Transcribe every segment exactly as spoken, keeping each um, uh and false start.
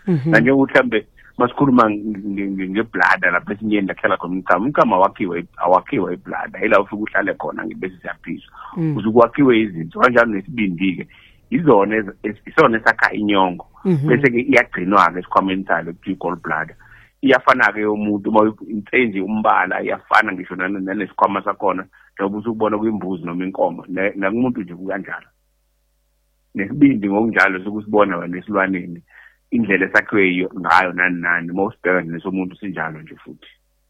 Nanje mhlambe masikhuluma ngebladder lapha esinyeni lakhela khona umchamo umchamo awakhiwe awakhiwe ibladder ila ufika uhlale khona ngebese siyaphisa uzukwakhiwe izinto kanjalo nesibindi ke izona isona esakha inyongo bese ke iyagcinwa ke esikhwameni salo ku gallbladder iyafana ke umuntu uma intenzi umbala iyafana ngisho nanesikhwama sakhona njengoba usubona kwimbuzi noma inkomo nakumuntu nje kukanjalo nesibindi ngokunjalo sokusibona wena esilwaneni indlela esakhiwe ngayo nani nani mawusibheka nesomuntu sinjalo nje futhi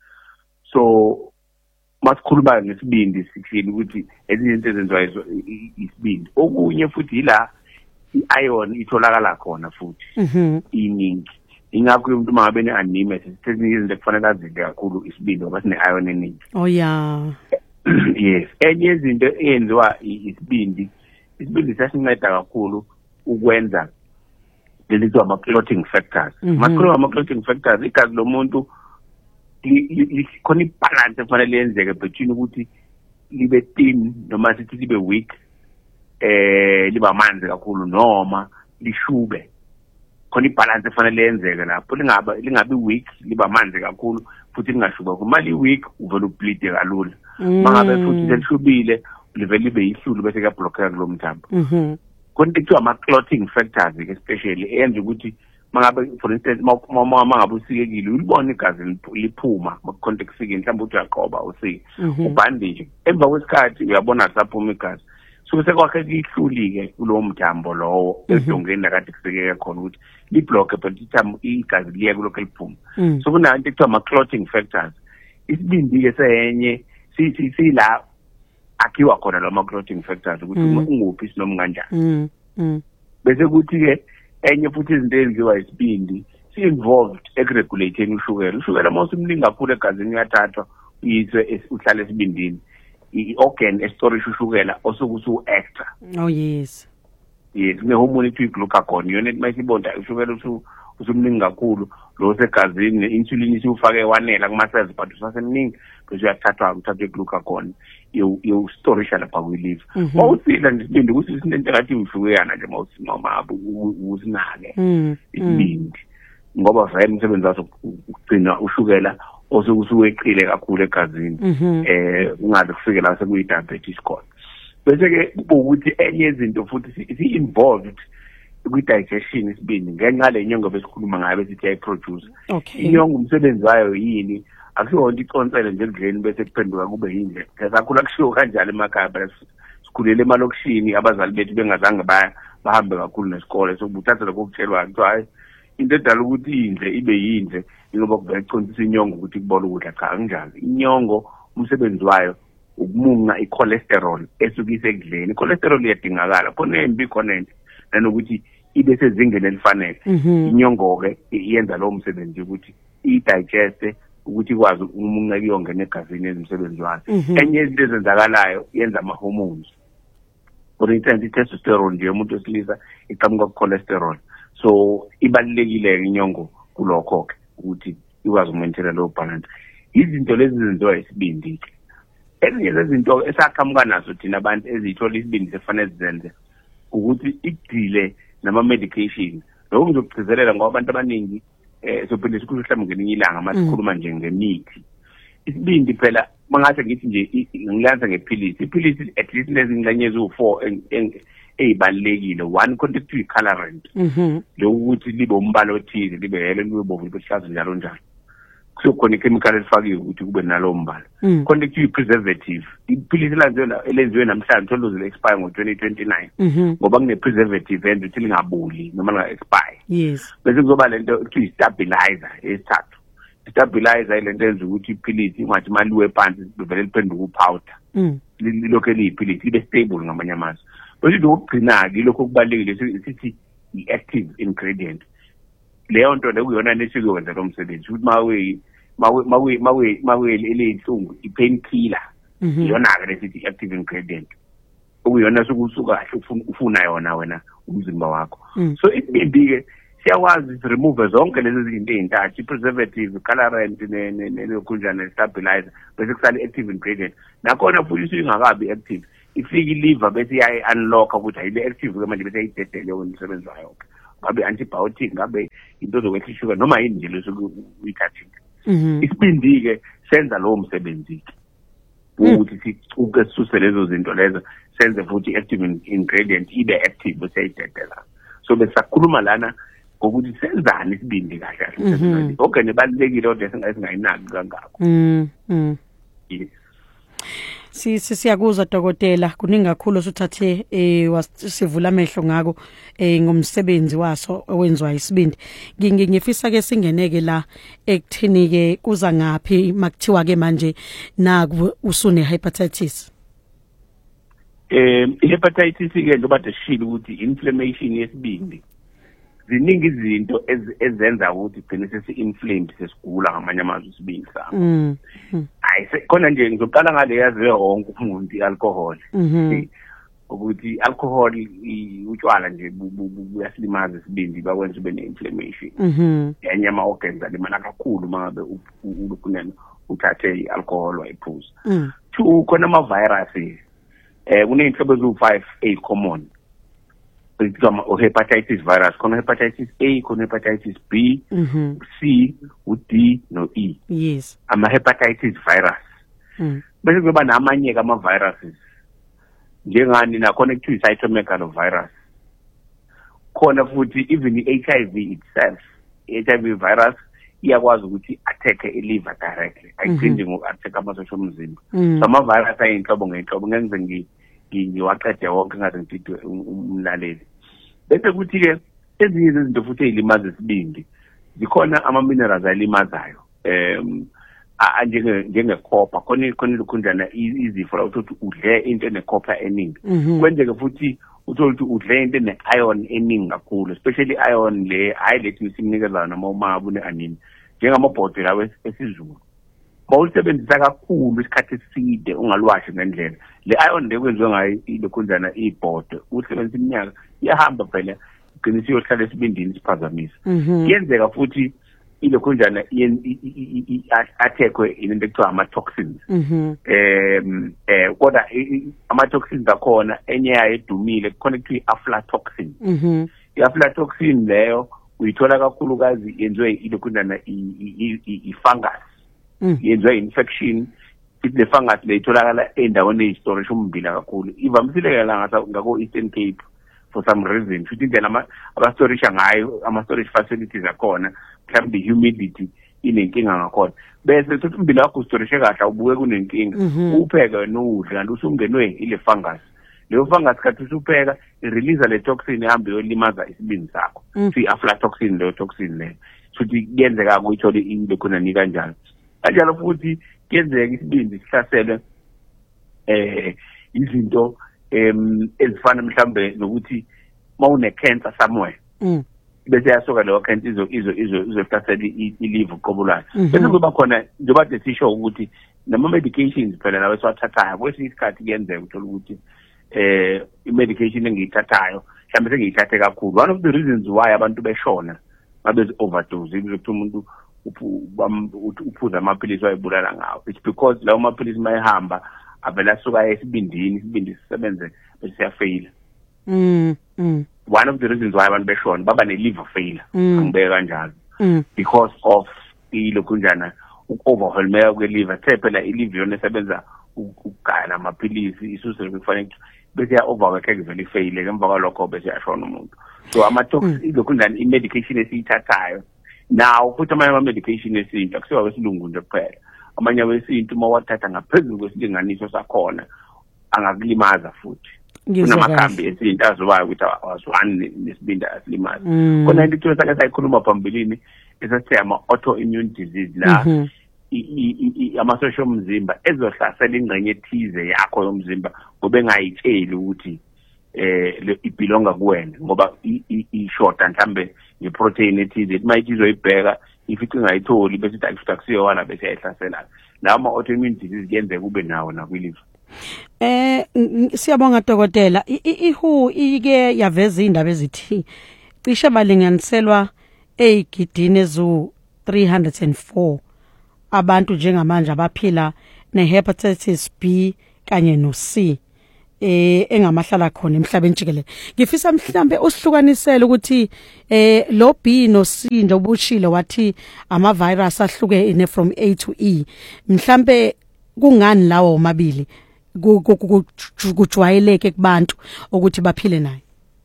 so masikhuluma nesibindi sikhini ukuthi ezinye izinto ezenziwa isibindi okunye futhi ila iiron itholakala khona futhi iningi ingakho umuntu mangabe neanemia sisithini izinto kufanele azidle kakhulu isibindi ngoba sine iron eningi oh yeah yes enye izinto eyenziwa isibindi isibindi siyasinceda kakhulu ukwenza lelizwa ama-clotting factors. Makhuluma ama-clotting factors, igazi lomuntu khona ibalance efanele yenzeke between ukuthi libe thin noma sithi libe weak, eh liba manzi kakhulu noma lishube. Khona ibalance efanele yenzeke lapho lingaba lingabi weak, liba manzi kakhulu futhi lingashuba. Uma li weak uvela ubleed kalula. Mangabe futhi selishubile livele libe yihlulu bese kuyablockeka kulo mthambo. Mhm. Konke kuthiwa ama-clotting factors especially eyenza ukuthi mangabe for instance mangabe usikekile ulibona igazi liphuma makukhonte kusike mhlawumbe uthi uyaqoba usike ubandage emva kwesikhathi uyabona saphuma igazi so sekwakhe lihluli-ke kulowo mthambo lowo edongeni lakade kusikeke khona ukuthi liblock but ithambo igazi liye kulokho liphuma so kunanto ekuthiwa ama-clotting factors isibindi-ke seyenye sila akhiwa khona lama clotting factors ukuthi unguphi sinoma kanjani mm bese kuthi ke enye futhi izinto ezenziwa isibindi si involved eregulating ushukela ushukela mase umningi kakhulu egazini uyathathwa uyiswe uhlala esibindini i-organ estorage ushukela osokuthi extra oh yes yes ne hormone ethi glucagon yona mayisibonda ushukela usu usumningi kakhulu lo segazini ne-insulin isiwufake wanela kuma-cells but usasemningi bese uyathathwa uthathwe glucagon you-storage lapha kwi-liver mawusila nje isibindi ukuthi isinto engathi ushukeyana nje mawusimama usinake isibindi ngoba vele umsebenzi waso ukugcina ushukela osuweqile kakhulu egazini eh ungaze kufike la sekuyi-diabetes khona bese-ke ukuthi enye izinto futhi si-involved kwi-digestion isibindi ngenxa le nyongo besikhuluma ngayo besithi yayiproduce inyongo umsebenzi wayo yini akusiyonto iconsele nje ekudleni bese kuphenduka kube yindle kakhulu akushiwo kanjalo emakhaya sikhulele emalokishini abazali bethu bengazange bahambe kakhulu nesikole sokubuthatha lokho kutshelwa kuthiwa hayi into edala ukuthi indle ibe yindle ingoba kuvele kucontisa inyongo ukuthi kubona ukudla cha kanjalo inyongo umsebenzi wayo ukumunca i-cholesterol esukise ekudleni i-cholesterol iyadingakala khona embi khona nanokuthi ibe sezingeni elifanele inyongo-ke yenza lowo msebenzi ukuthi i-digeste ukuthi ikwazi umunca iyonge negazini ezimsebenzi wayo enye izinto ezenzakalayo yenza ama-hormones for instance i-testosterone nje umuntu wesilisa iqhamuka ku-cholesterol so ibalulekile inyongo kulokho-ke ukuthi ikwazi ukumaintaina lowo balance izinto lezi zenziwa isibindi-ke ezinye zezinto esaqhamuka nazo thina abantu eziyithola isibindi sefanele zizenze ukuthi igcile nama-medication lokho ngizokugcizelela ngoba abantu abaningi um sophinde sikhulu mhlawumbe ngelinye ilanga masikhuluma nje ngemithi isibindi phela mangase ngithi nje ngilanza ngephilisi iphilisi at least lezingxenye eziwu-four ey'balulekile one konke kuthiwa i-colorant lokuthi libe umbala othize libe yelo libe bovu libe hlaza njalo njalo kusekhona ichemical elifakiwe ukuthi kube nalowo mbala konke kuthiwa i-preservative iphilisi elenziwe namhlanje tholuzile expire ngo-twenty twenty-nine ngoba kune-preservative enza ukuthi lingaboli noma linga-expire yes bese kuzoba lento kuthiwa i-stabilizer esithathu i-stabilizer ilento enza ukuthi iphilisi ingathi maliwe phansi livele liphenduka upowder lilokhu eliyiphilisi libe stable ngamanye amazwi bese lokugcina-ke ilokhu okubalulekile sithi i-active ingredient leyo nto le kuyona nesuke wenza lo msebenzi ukuthi mawe mawe mawe eleyinhlungu i-pain killer iyona-ke lesithi i-active ingredient okuyona sokusuka kahle ufuna yona wena umzimba wakho so isibindi-ke siyakwazi remove zonke lezi zinto ey'ntathu i-preservative i-colorant nelokhunjana ne-stabilizer bese kusala i-active ingredient nakhona futhi isingakabi active ifike i-liver bese iyayi-unlocka ukuthi ayibe active-ke manje bese yayidedele umsebenzi wayo-ke ngabe antibiotic ngabe into zokwehla ishukela noma yini nje lesuku uyithathile. Isibindi ke senza lo msebenzi ukuthi sicuke sisuse lezo zinto lezo senze futhi active ingredient ibe active besayidedela. So besakhuluma lana ngokuthi senzani isibindi kahle kahle. Okay nebalekile kodwa singayinaki kangako. Mhm. Yes. Si siyakuzwa dokotela kuningi kakhulu usuthathe eh wasivula amehlo ngako eh ngomsebenzi waso owenziwa isibindi. Ngingifisa ke singeneke la ekuthini ke kuza ngapi makuthiwa ke manje naku usune hepatitis. Eh hepatitis ke njengoba deshila ukuthi inflammation yesibindi. Ziningi izinto ezenza ukuthi gcine sesi inflamed sesigula ngamanye amazwi isibindi sakho. Mhm. Hayi khona nje ngizoqala ngale yaziwe wonke umuntu ialcohol. Ukuthi alcohol utshwala nje buyasilimaza isibindi bakwenza ube ne-inflammation. Mhm. Yanye ama organs alimala kakhulu mangabe ukunena uthathe i-alcohol wayiphuza. Two khona ama viruses. Eh kuneyinhlobo eziwu five A common. Kama hepatitis virus, khona hepatitis A, khona hepatitis B, C, D no E. Yes. Ama hepatitis virus. Mm. Bese kuba namanye kama viruses. Njengani na khona kuthiwa cytomegalovirus. Khona futhi even i-H I V itself, i-H I V virus iyakwazi ukuthi attack i-liver directly. Ayiphindi ngoku-attack amasosha omzimba. So ama virus ayinhlobo ngeenhlobo ngenze ngi ngiwaqede wonke ngaze ngididwe umlaleli. Bese kuthi ke ezinye izinto futhi ezilimaza isibindi zikhona ama minerals ayilimazayo em njenge njenge copper khona khona lokhunjana izifo la uthi udle into ene copper eningi kwenzeke futhi uthi udle into ene iron eningi kakhulu especially iron le ayilethi isimnikeza noma umabu neanini njengamabhodwe lawe esizulu bawusebenzisa kakhulu isikhathi eside ungalwashi ngendlela le iron lekwenziwe ngayo ilokhunjana ibhodwe usebenzisa iminyaka iyahamba phela ugcina siyohlala esibindini siphazamisa kuyenzeka futhi ilokhunjana athekwe into ekuthiwa ama toxins em eh kodwa ama toxins akhona enye yayo edumile khona ekuthiwa i-aflatoxin i-aflatoxin leyo uyithola kakhulukazi yenziwe ilokhunjana i-fungus yenziwa infection the fungus le itholakala endaweni eyistorage umbila kakhulu ivamisile la ngako Eastern Cape for some reason futhi indlela ama storage ngayo ama storage facilities akhona mhlawumbe humidity inenkinga ngakhona bese futhi umbila wakho storage kahle ubuke kunenkinga upheka nodla kanti usungenwe ile fungus leyo fungus kathi usupheka irelease le toxin ihambe yolimaza isibindi sakho si aflatoxin leyo toxin le futhi kuyenzeka ukuyithola ile khona ni kanjalo kanjalo futhi kuyenzeka isibindi sihlaselwe eh izinto em ezifana mhlambe nokuthi mawune cancer somewhere bese yasoka leyo cancer izo izo izo izoflasela i-liver qobulayo bese kuba khona njengoba desisho ukuthi nama medications phela lawe siwathathayo kwesinye isikhathi kuyenzeka uthola ukuthi eh i-medication engiyithathayo mhlambe sengiyithathe kakhulu one of the reasons why abantu beshona babe overdose ukuthi umuntu uphuza amaphilisi wayibulala ngawo it's because lawo maphilisi mayehamba avela suka esibindini isibindi sisebenze bese yafail mm mm one of the reasons why abantu beshona baba ne liver failure angibeka kanjalo because of ilokhunjana ukoverwhelmeka kwe liver phela i liver yona esebenza ukugaya amaphilisi isuse kufanele bese ya overwork vele fail emva kwalokho bese yashona umuntu so ama toxins ilokhunjana i medication esiyithathayo now futhi amanye ama medication esintu akusiwa kwesilungu nje kuphela amanye wesintu mawathatha ngaphezulu kwesilinganiso sakhona angakulimaza futhi kunamakhambi esintu azobayo ukuthi awazwani nesibindi asilimaza khona into ethiwa sake sayikhuluma phambilini esithi ama autoimmune disease la amasosha omzimba ezohlasela ingxenye ethize yakho yomzimba ngoba engayitsheli ukuthi eh ibelonga kuwena ngoba ishorta mhlambe ngeprotein ethize mayithi izoyibheka ifithi ingayitholi bese ithi akufuthi akusiyo wala bese yayihlasela lawo ama autoimmune disease kuyenzeka kube nawo nakwiliver. Eh siyabonga dokotela ihu ike yaveza indaba ezithi cishe balinganiselwa eyigidini ezu three hundred four abantu njengamanje abaphila ne hepatitis B kanye no C eh engamahlala khona emhlabeni jikelele. Ngifisa mhlambe usihlukanisele ukuthi eh lo B no C ndobushile wathi ama virus ahlukene from A to E. Mhlambe kungani lawo omabili kujwayeleke kubantu ukuthi baphile nayo?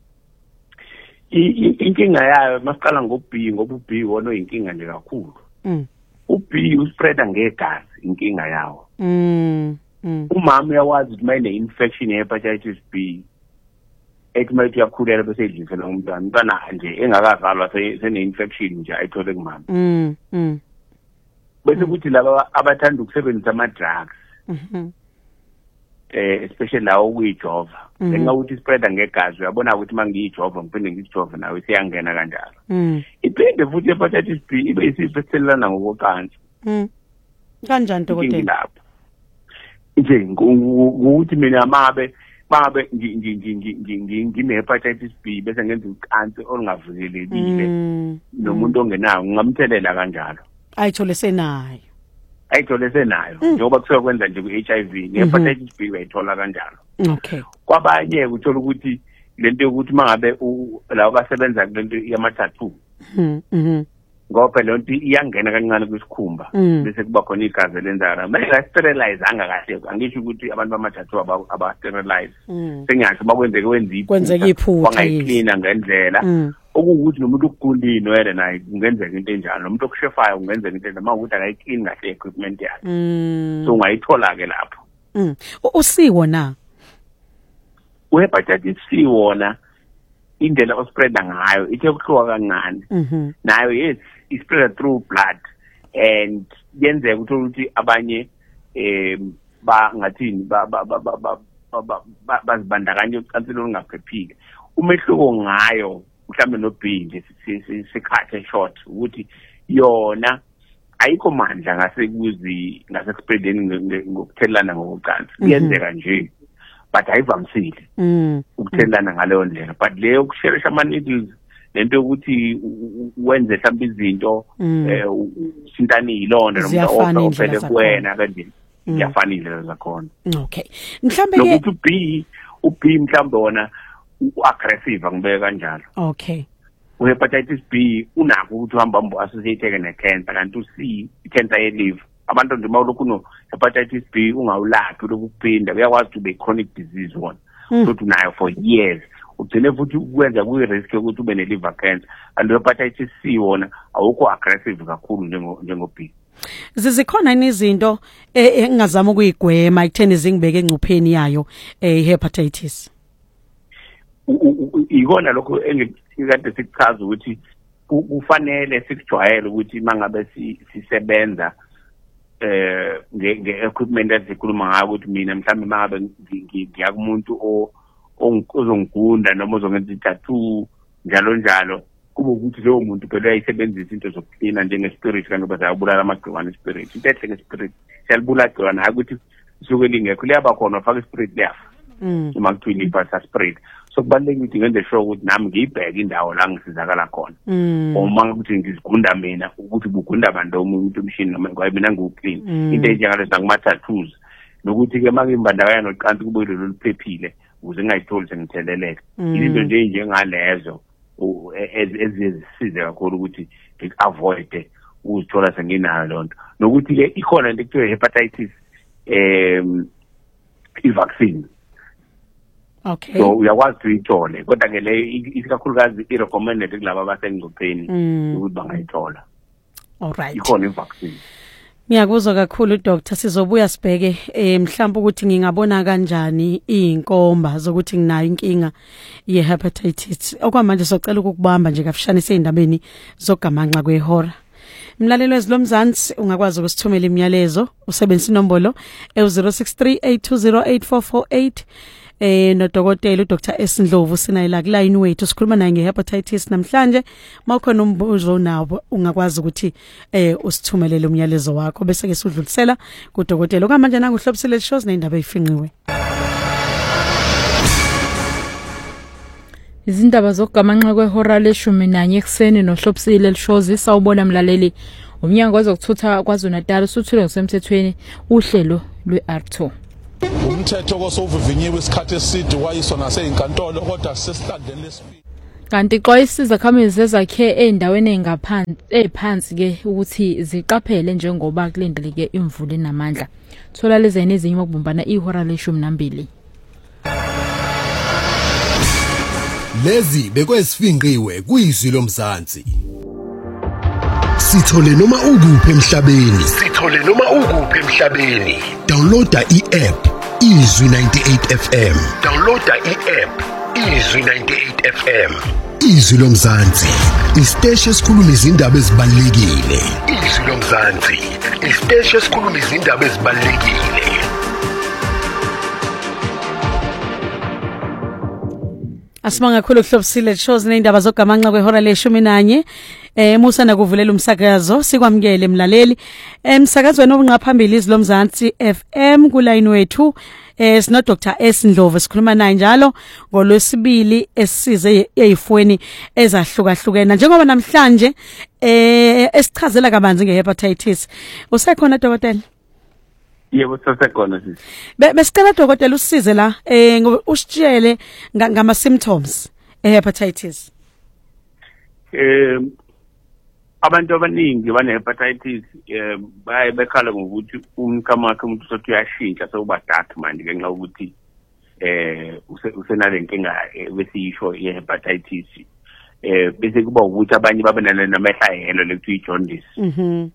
Inkinga yayo masiqala ngo-B ngoba u-B wona oyinkinga nje kakhulu. Mm. U-B uspreada ngegazi inkinga yawo. Mm. Umama uyawazi ukuthi mayine infection ye-hepatitis B ethi mayithi uyakhulela bese idlisela umntwana umntwana nje engakazalwa sene infection nje ayithole kumama. Mm. Mm. Bese kuthi laba abathanda ukusebenzisa ama drugs. Mhm. Eh especially lawo kuyijova. Engawuthi spreada ngegazi uyabona ukuthi mangiyijova ngiphinde ngijova nawe siyangena kanjalo. Mm. Iphinde futhi hepatitis B ibe isifo esithelelana ngokocansi. Mm. Kanjani dokotela? Nje ukuthi mina mabe mabe ngine hepatitis B bese ngenza ucansi olungavuselekile nomuntu ongenayo ngamthelela kanjalo. Ayithole senayo. Ayithole senayo njengoba kusuka kwenza nje ku-H I V ne-hepatitis B bayithola kanjalo. Okay. Kwabanye uthola ukuthi lento yokuthi mangabe lawo basebenza kulento yama-tattoo. Mhm. Ngoba lento iyangena kancane kwisikhumba bese kuba khona igazi lenzana manje la sterilize anga kahle angisho ukuthi abantu bama-tattoo aba sterilize sengathi bakwenzeke wenza iphutha kwenzeka iphutha wangayicleana ngendlela okuwukuthi nomuntu ukugundini wena naye kungenzeka into enjalo nomuntu okushefayo kungenzeka into enjalo mawukuthi akayiclean kahle equipment yakhe so ungayithola ke lapho. Usiwo na uhepatitis C wona indlela ospreada ngayo ithe ukuhluka kancane nayo yes ispread through blood and yenzeka ukuthi abanye em ba ngathini ba ba ba ba bazibandakanye ucanselo olungaphephile. Umehluko ngayo mhlambe no B nje sikhathe short ukuthi yona ayikho mandla ngase kuzi ngase spreadeni ngokuthelana ngokucansi yenzeka nje but ayivamisile ukuthelana ngaleyo ndlela but leyo kusherisha ama needles lento ukuthi wenze mhlawumbe izinto eh sintani yilonda nomuntu ophele kuwena kanjani iyafanile zakhona. Okay mhlambe ke ukuthi B u-B mhlambe wona u-aggressive ngibeke kanjalo. Okay. U-hepatitis B unakho ukuthi uhamba mbo associated ne-cancer kanti u-C i-cancer ye-liver abantu nje mawulokhu no hepatitis B ungawulaphi lokhu kuphinda uyakwazi ukuthi ube chronic disease wona ukuthi unayo for years ugcine futhi ukwenza kuyi-risk yokuthi ube ne-liver cancer and hepatitis C wona awukho aggressive kakhulu njengo njengo B. Zizikhona izinto engazama ukuyigwema ekutheni zingibeke engcupheni yayo eh hepatitis. Ikona lokho engikade sikuchaza ukuthi kufanele sikujwayele ukuthi mangabe sisebenza eh nge-equipment esikhuluma ngayo ukuthi mina mhlawumbe mangabe ngiya kumuntu ozongigunda noma ozongenza i-tattoo njalo njalo kube ukuthi leyo muntu phela uyayisebenzisa into zokucleana njenge-spirit kanti ngoba sayabulala amagciwane e-spirit into ehle nge-spirit siyalibulala igciwane hayi ukuthi isuke lingekho liyaba khona ufaka i-spirit liyafa uma kuthiwa ilipasa spirit so kubalulekile ukuthi ngenze sure ukuthi nami ngiyibheke indawo la ngisizakala khona uma ukuthi ngizigunda mina ukuthi kugunda abantu umuntu umshini noma ngoba mina ngiwuclean into enjengale zakuma-tattoos nokuthi-ke uma ngimbandakanya nocansi kube yilolu liphephile ukuze ngingayitholi sengitheleleka izinto nje njengalezo ezisize kakhulu ukuthi ngi-avoide ukuzithola senginayo loo nto nokuthi-ke ikhona into ekuthiwa hepatitis um i-vaccine. Okay. So uyakwazi uyithole kodwa ke le isikakhulukazi i-recommended kulabo abasengcupheni ukuthi bangayithola. All right. Ikhona i-vaccine. Ngiyakuzwa kakhulu doctor sizobuya sibheke eh mhlawumbe ukuthi ngingabona kanjani inkomba zokuthi nginayo inkinga ye hepatitis okwamanje socela ukukubamba nje kafishane sezindabeni zogamanxa kwehora. Mlalelo wezilomzansi ungakwazi ukusithumela imiyalezo usebenzisa inombolo e zero six three eight two zero eight four four eight eh no dokotela uDr Esindlovu sinayila ku line wethu sikhuluma naye ngehepatitis namhlanje mawukhona umbuzo nawo ungakwazi ukuthi eh usithumelele umyalezo wakho bese ke sidlulisela kuDokotela okwamanje nanguhlobisele shows neindaba ezifinqiwe. Izindaba zokugamanxa kwehora leshumi nanye ekseni nohlobisile lishozi sawubona mlaleli umnyango wezokuthutha kwaZulu Natal usuthule ngosemthethweni uhlelo lwe-R two. umthetho kosovuvinyiwe isikhathi eside wayiswa naseyinkantolo kodwa sesilandele lesibili. Kanti xoyisiza khamizi ezakhe endaweni engaphansi ephansi ke ukuthi ziqaphele njengoba kulindeleke imvula enamandla. Thola lezene ezinye ukubumbana ihora leshumi nambili. Lezi bekwesifinqiwe kuyizwi lomzansi. Sithole noma ukuphi emhlabeni. Sithole noma ukuphi emhlabeni. Downloada i-app Izwi ninety-eight F M. Downloada i-app Izwi ninety-eight F M. Izwi lomzansi. Isiteshi esikhuluma izindaba ezibalulekile. Izwi lomzansi. Isiteshi esikhuluma izindaba ezibalulekile. Asibonga kakhulu kuhlobisile shows neindaba zogamanxa kwehora leshumi nanye. Eh Musa nakuvulela umsakazo sikwamukele emlaleli. Emsakazweni obunqaphambili izilomzansi F M ku line wethu eh sino Doctor S Ndlovu sikhuluma naye njalo ngolwesibili esisize eyifweni ezahlukahlukene njengoba namhlanje eh esichazela kabanzi ngehepatitis. Usekhona dokotela? Yebo sasekhona sisi. Besicela dokotela usize la eh usitshele ngama symptoms ehepatitis. Eh abantu abaningi bane hepatitis eh baye bekhala ngokuthi umkama wakhe umuntu sothi uyashintsha sewuba dark manje ngenxa ukuthi eh usenale inkinga besiyisho ye hepatitis eh bese kuba ukuthi abanye babe namehla yelo lekuthiwa ijaundice. Mhm.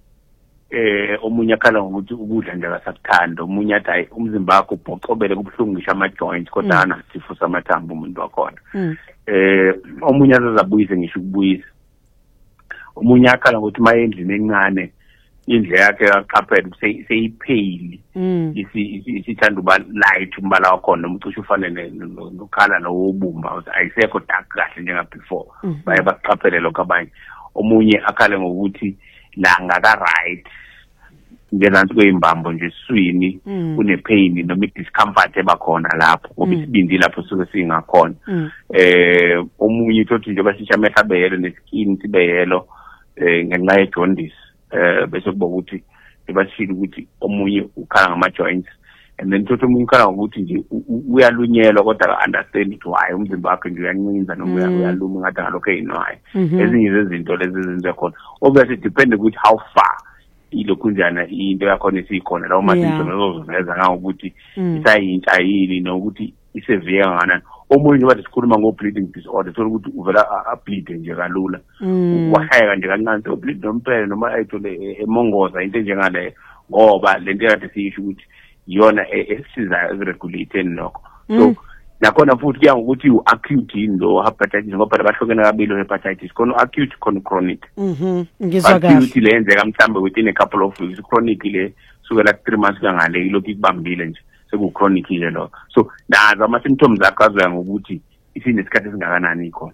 Eh omunye akhala ngokuthi ukudla nje akasakuthanda, omunye athi hayi umzimba wakho ubhocobele kubhlungisha ama joints kodwa ana sifo samathambo umuntu wakhona. Eh omunye azabuyise ngisho ukubuyisa. Omunye akhala ngokuthi mayendlini encane indle yakhe yaqaphela seyipheli isithanda uba light umbala wakhona umcishe ufane nokhala nowobumba ayisekho dark kahle njenga before baye baqaphele lokho abanye. Omunye akhala ngokuthi la ngaka right ngezansi kweyimbambo nje eswini une pain noma discomfort ebakhona lapho ngoba isibindi lapho suke singakhona. Eh omunye uthi nje basisha amehla beyelo neskin sibeyelo eh ngenxa ye jaundice eh bese kuba ukuthi ebasifile ukuthi omunye ukhala ngama joints and then uthi omunye ukhala ukuthi nje uyalunyelwa kodwa understand ukuthi why umzimba wakhe nje uyancinza noma uyaluma ngathi ngalokho eyinwayo. Ezinye zezinto lezi ezenze khona obviously depend ukuthi how far ilokhu njana into yakhona esikhona lawo masinto lozoveza ngokuthi isayintsha yini nokuthi isevere ngana. Omunye wathi sikhuluma ngo bleeding disorder so ukuthi uvela a bleed nje kalula washaya nje kancane so bleed nomphele noma ayithole emongoza into njengale ngoba lento yakhe siyisho ukuthi yona esiza regulate lokho. So nakhona futhi kuya ngokuthi u acute yini lo hepatitis ngoba bahlukene kabili hepatitis khona acute khona chronic. Mhm ngizwa kahle. Acute lenzeka mhlambe within a couple of weeks, chronic le sukela three months kangale ilokhu ikubambile nje seku chronic ile lo. So nazo ama symptoms akazwa ngokuthi isinesikhathi singakanani ikhona.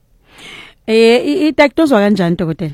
Eh i diagnose kanjani dokotela?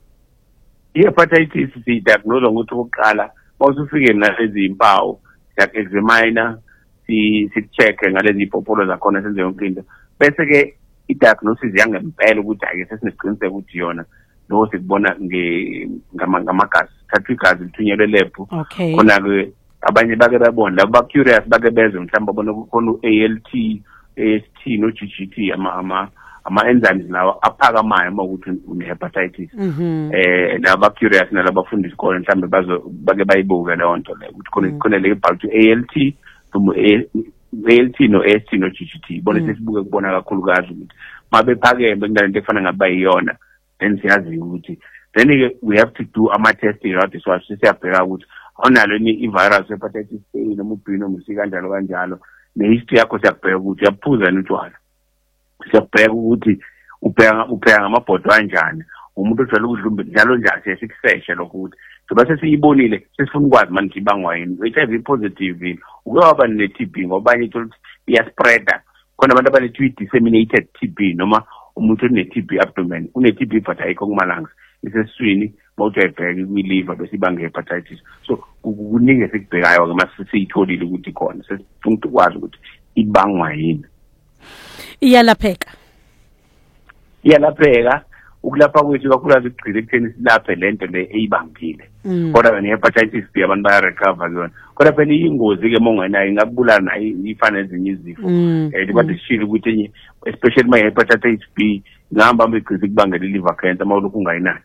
I-hepatitis si diagnose ngokuthi oqala mawusufike nalezi impawu yak examiner si si check ngalezi ipopolo zakhona senze yonke into bese ke i diagnosis yangempela ukuthi ake sesineqiniseko ukuthi yona lo sikubona nge ngamagazi thatha igazi lithunyelwe lab khona ke abanye bake babona laba curious bake beze mhlawumbe babona khona u A L T, A S T no G G T ama ama ama enzymes lawa aphakamayo uma ukuthi une hepatitis. Eh laba curious nalabafunda isikole mhlawumbe bazo bake bayibuka leyo nto le ukuthi khona khona le ibhalo to A L T noma A L T no A S T no G G T bona sesibuke kubona kakhulukazi ukuthi mabe phakeme kunalento efana ngaba yiyona then siyazi ukuthi then we have to do ama testing right so siyabheka ukuthi awunalo ni i-virus hepatitis A noma u B noma C kanjalo kanjalo ne-history yakho siyabheka ukuthi uyaphuza utshwala siyabheka ukuthi ubheka ubheka ngamabhodo kanjani umuntu ojwayele ukudlumba njalo njalo siyasikiseshe lokho ukuthi soba sesiyibonile sesifuna ukwazi manje ibangwa yini H I V positive ukuyaba ne-T B ngoba abanye ithola ukuthi iyaspreada khona abantu abane disseminated T B noma umuntu une-T B abdomen une-T B but ayikho kuma-lungs iseswini mawujayibheka kwi-liver bese ibanga hepatitis so kuningi esikubhekayo-ke mase siyitholile ukuthi khona sesifuna ukwazi ukuthi ibangwa yini. Iyalapheka iyalapheka ukulapha kwethu kakhulu sigcile ekutheni silaphe lento le eyibangile kodwa wena hepatitis B abantu baya recover kuyona kodwa phela iyingozi ke mongenayo ingakubulala nayo ifana nezinye izifo eh bathi sishilo ukuthi especially my hepatitis B ngihamba begcile kubangela liver cancer mawulokhu ungayinayo